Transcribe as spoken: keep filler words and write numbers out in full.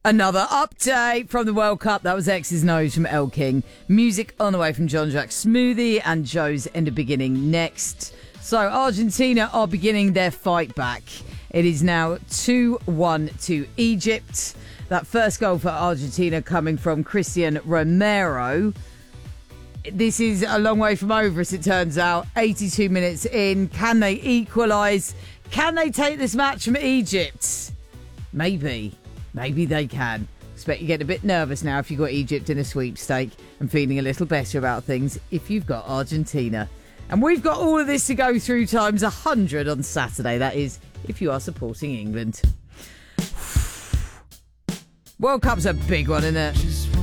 Another update from the World Cup. That was X's Nose from El King. Music on the way from John Jack Smoothie and Joe's in the beginning next. So Argentina are beginning their fight back. It is now two one to Egypt. That first goal for Argentina coming from Christian Romero. This is a long way from over, as it turns out. eighty-two minutes in. Can they equalise? Can they take this match from Egypt? Maybe. Maybe they can. Expect you get a bit nervous now if you've got Egypt in a sweepstake, and feeling a little better about things if you've got Argentina. And we've got all of this to go through times one hundred on Saturday. That is, if you are supporting England. World Cup's a big one, isn't it?